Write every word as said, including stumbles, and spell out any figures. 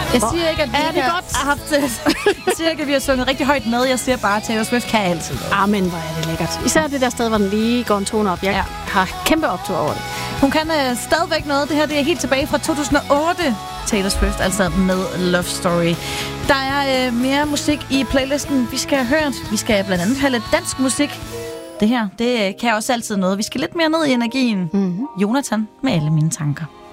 Jeg siger ikke, at vi er det ikke godt? har haft Jeg siger ikke, at vi har sunget rigtig højt med. Jeg siger bare, at Taylor Swift kan altid. Amen, hvor er det lækkert. Især det der sted, hvor den lige går en tone op. Jeg ja. har kæmpe optur over det. Hun kan uh, stadigvæk noget. Det her det er helt tilbage fra to tusind og otte. Taylor Swift, altså med Love Story. Der er uh, mere musik i playlisten, vi skal have hørt. Vi skal blandt andet have lidt dansk musik. Det her, det kan også altid noget. Vi skal lidt mere ned i energien. Mm-hmm. Jonathan med Alle mine tanker.